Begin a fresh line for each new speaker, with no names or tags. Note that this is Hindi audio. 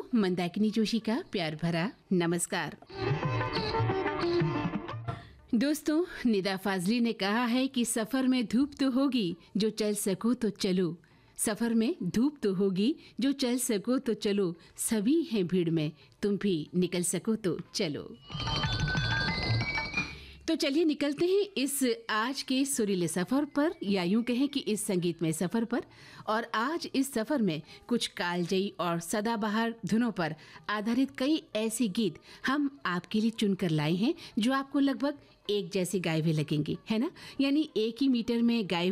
मंदाकिनी जोशी का प्यार भरा नमस्कार। दोस्तों, निदा फाजली ने कहा है कि सफर में धूप तो होगी, जो चल सको तो चलो। सफर में धूप तो होगी, जो चल सको तो चलो। सभी हैं भीड़ में, तुम भी निकल सको तो चलो। तो चलिए निकलते हैं इस आज के सुरीले सफर पर, या यूं कहें कि इस संगीतमय सफर पर। और आज इस सफर में कुछ कालजयी और सदाबहार धुनों पर आधारित कई ऐसे गीत हम आपके लिए चुनकर लाए हैं जो आपको लगभग एक जैसे गाए हुए लगेंगे, है ना? यानी एक ही मीटर में गाए